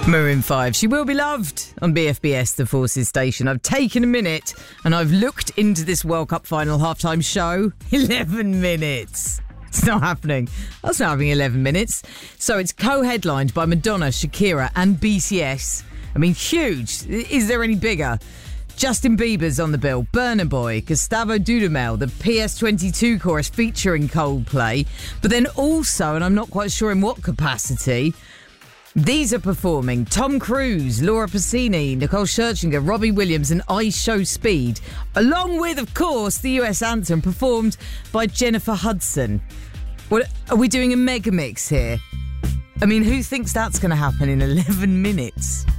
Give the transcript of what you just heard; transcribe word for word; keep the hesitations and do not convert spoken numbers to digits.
Maroon five, She Will Be Loved on B F B S, the Forces station. I've taken a minute and I've looked into this World Cup final halftime show. eleven minutes. It's not happening. That's not having eleven minutes. So it's co-headlined by Madonna, Shakira and B T S. I mean, huge. Is there any bigger? Justin Bieber's on the bill, Burna Boy, Gustavo Dudamel, the P S twenty-two chorus featuring Coldplay. But then also, and I'm not quite sure in what capacity, these are performing Tom Cruise, Laura Pausini, Nicole Scherzinger, Robbie Williams and I Show Speed, along with, of course, the U S anthem performed by Jennifer Hudson. What, are we doing a mega mix here? I mean, who thinks that's going to happen in eleven minutes?